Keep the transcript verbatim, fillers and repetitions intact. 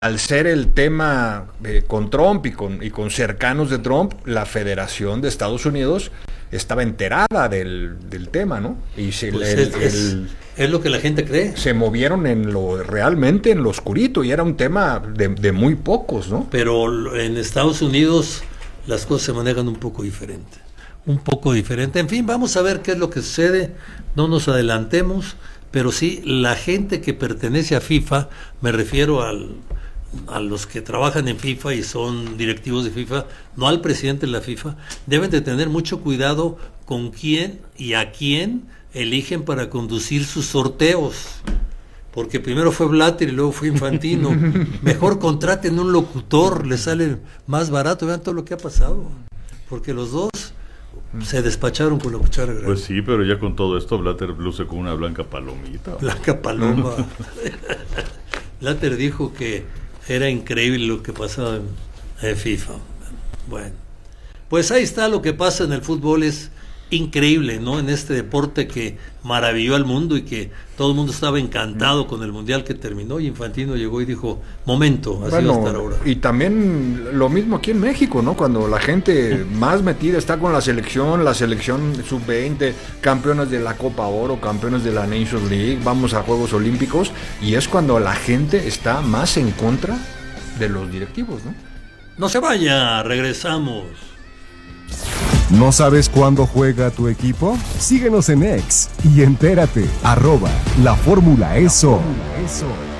al ser el tema eh, con Trump y con, y con cercanos de Trump, la Federación de Estados Unidos estaba enterada del, del tema, ¿no? Y se, pues el, es, es, el, es lo que la gente cree. Se movieron en lo realmente en lo oscurito y era un tema de, de muy pocos, ¿no? Pero en Estados Unidos las cosas se manejan un poco diferente. Un poco diferente. En fin, vamos a ver qué es lo que sucede. No nos adelantemos, pero sí, la gente que pertenece a FIFA, me refiero al... a los que trabajan en FIFA y son directivos de FIFA, no al presidente de la FIFA, deben de tener mucho cuidado con quién y a quién eligen para conducir sus sorteos, porque primero fue Blatter y luego fue Infantino. Mejor contraten un locutor, les sale más barato. Vean todo lo que ha pasado, porque los dos se despacharon con la cuchara grande. Pues sí, pero ya con todo esto Blatter luce con una blanca palomita. Blanca paloma. Blatter dijo que era increíble lo que pasaba en, en FIFA. Bueno, pues ahí está lo que pasa en el fútbol. Es increíble, ¿no? En este deporte que maravilló al mundo y que todo el mundo estaba encantado con el mundial que terminó, y Infantino llegó y dijo, momento, así bueno, va a estar ahora. Y también lo mismo aquí en México, ¿no? Cuando la gente más metida está con la selección, la selección sub veinte, campeones de la Copa Oro, campeones de la Nations League, vamos a Juegos Olímpicos, y es cuando la gente está más en contra de los directivos, ¿no? No se vaya, regresamos. ¿No sabes cuándo juega tu equipo? Síguenos en X y entérate, arroba la Fórmula Eso.